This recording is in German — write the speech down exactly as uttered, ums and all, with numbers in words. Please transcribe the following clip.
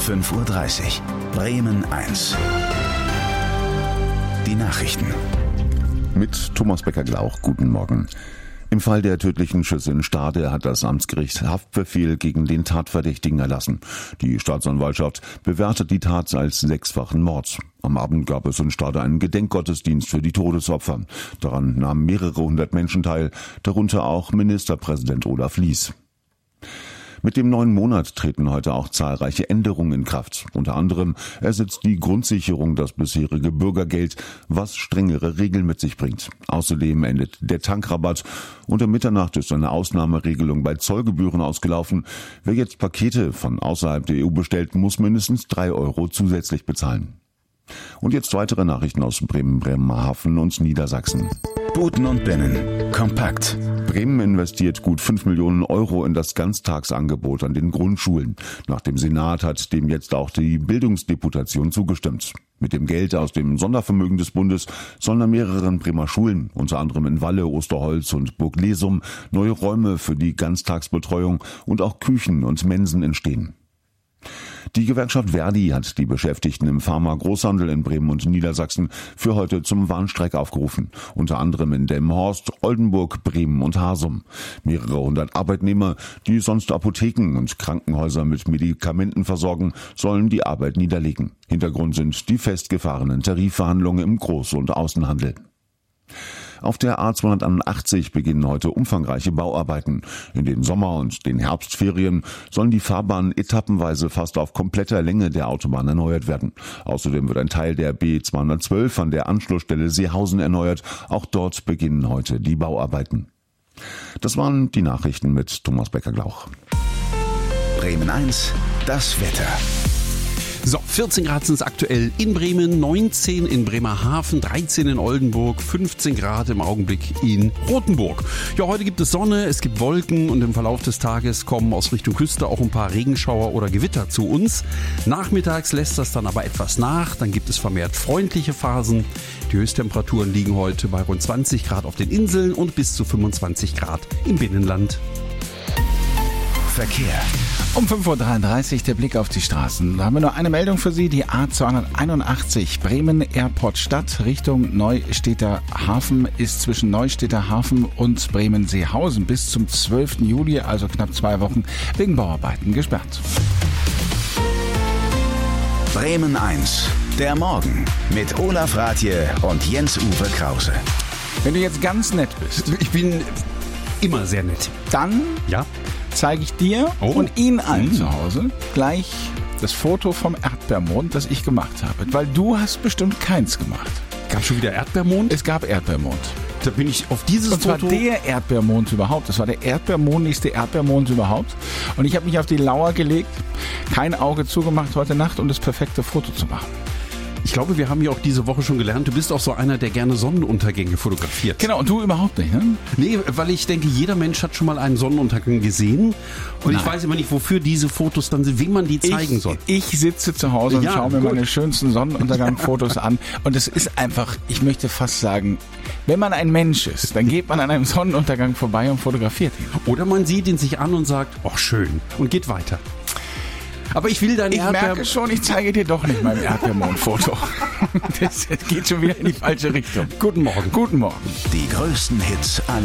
fünf Uhr dreißig. Bremen eins. Die Nachrichten. Mit Thomas Becker-Glauch, guten Morgen. Im Fall der tödlichen Schüsse in Stade hat das Amtsgericht Haftbefehl gegen den Tatverdächtigen erlassen. Die Staatsanwaltschaft bewertet die Tat als sechsfachen Mord. Am Abend gab es in Stade einen Gedenkgottesdienst für die Todesopfer. Daran nahmen mehrere hundert Menschen teil, darunter auch Ministerpräsident Olaf Lies. Mit dem neuen Monat treten heute auch zahlreiche Änderungen in Kraft. Unter anderem ersetzt die Grundsicherung das bisherige Bürgergeld, was strengere Regeln mit sich bringt. Außerdem endet der Tankrabatt. Unter Mitternacht ist eine Ausnahmeregelung bei Zollgebühren ausgelaufen. Wer jetzt Pakete von außerhalb der E U bestellt, muss mindestens drei Euro zusätzlich bezahlen. Und jetzt weitere Nachrichten aus Bremen, Bremerhaven und Niedersachsen. Buten und Binnen. Kompakt. Bremen investiert gut fünf Millionen Euro in das Ganztagsangebot an den Grundschulen. Nach dem Senat hat dem jetzt auch die Bildungsdeputation zugestimmt. Mit dem Geld aus dem Sondervermögen des Bundes sollen an mehreren Bremer Schulen, unter anderem in Walle, Osterholz und Burg Lesum, neue Räume für die Ganztagsbetreuung und auch Küchen und Mensen entstehen. Die Gewerkschaft Verdi hat die Beschäftigten im Pharma-Großhandel in Bremen und Niedersachsen für heute zum Warnstreik aufgerufen. Unter anderem in Delmenhorst, Oldenburg, Bremen und Hasum. Mehrere hundert Arbeitnehmer, die sonst Apotheken und Krankenhäuser mit Medikamenten versorgen, sollen die Arbeit niederlegen. Hintergrund sind die festgefahrenen Tarifverhandlungen im Groß- und Außenhandel. Auf der A zweihundertachtzig beginnen heute umfangreiche Bauarbeiten. In den Sommer- und den Herbstferien sollen die Fahrbahnen etappenweise fast auf kompletter Länge der Autobahn erneuert werden. Außerdem wird ein Teil der B zweihundertzwölf an der Anschlussstelle Seehausen erneuert. Auch dort beginnen heute die Bauarbeiten. Das waren die Nachrichten mit Thomas Becker-Glauch. Bremen eins, das Wetter. So, vierzehn Grad sind es aktuell in Bremen, neunzehn in Bremerhaven, dreizehn in Oldenburg, fünfzehn Grad im Augenblick in Rothenburg. Ja, heute gibt es Sonne, es gibt Wolken und im Verlauf des Tages kommen aus Richtung Küste auch ein paar Regenschauer oder Gewitter zu uns. Nachmittags lässt das dann aber etwas nach, dann gibt es vermehrt freundliche Phasen. Die Höchsttemperaturen liegen heute bei rund zwanzig Grad auf den Inseln und bis zu fünfundzwanzig Grad im Binnenland. Verkehr. Um fünf Uhr dreiunddreißig der Blick auf die Straßen. Da haben wir nur eine Meldung für Sie. Die A zweihunderteinundachtzig Bremen Airport Stadt Richtung Neustädter Hafen ist zwischen Neustädter Hafen und Bremen Seehausen bis zum zwölften Juli, also knapp zwei Wochen, wegen Bauarbeiten gesperrt. Bremen eins. Der Morgen mit Olaf Rathje und Jens-Uwe Krause. Wenn du jetzt ganz nett bist, Ich bin immer sehr nett. dann Ja? zeige ich dir Oh. und Ihnen allen Mhm. zu Hause gleich das Foto vom Erdbeermond, das ich gemacht habe. Weil du hast bestimmt keins gemacht. Gab schon wieder Erdbeermond? Es gab Erdbeermond. Da bin ich auf dieses Und zwar Foto... der Erdbeermond überhaupt. Das war der erdbeermondigste Erdbeermond überhaupt. Und ich habe mich auf die Lauer gelegt, kein Auge zugemacht heute Nacht, um das perfekte Foto zu machen. Ich glaube, wir haben ja auch diese Woche schon gelernt, du bist auch so einer, der gerne Sonnenuntergänge fotografiert. Genau, und du überhaupt nicht, ne? Nee, weil ich denke, jeder Mensch hat schon mal einen Sonnenuntergang gesehen. Und ich Nein. weiß immer nicht, wofür diese Fotos dann sind, wem man die zeigen ich, soll. Ich sitze zu Hause und Ja, schaue mir gut. meine schönsten Sonnenuntergang-Fotos an. Und es ist einfach, ich möchte fast sagen, wenn man ein Mensch ist, dann geht man an einem Sonnenuntergang vorbei und fotografiert ihn. Oder man sieht ihn sich an und sagt, ach schön, und geht weiter. Aber ich will deine Ich Erdbeer... merke schon, ich zeige dir doch nicht mein Erdbeermond-Foto. Das geht schon wieder in die falsche Richtung. Guten Morgen. Guten Morgen. Die größten Hits aller